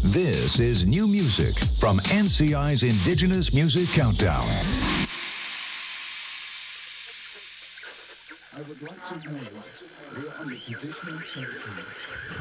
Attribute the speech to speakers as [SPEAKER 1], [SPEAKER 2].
[SPEAKER 1] This is new music from NCI's Indigenous Music Countdown.
[SPEAKER 2] I would like to acknowledge we are on the traditional territory